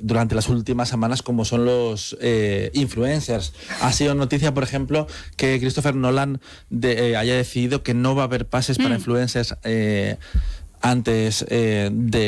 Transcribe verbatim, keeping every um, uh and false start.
durante las últimas semanas, como son los eh, influencers. Ha sido noticia, por ejemplo, que Christopher Nolan de, eh, haya decidido que no va a haber pases mm. para influencers eh, antes eh, de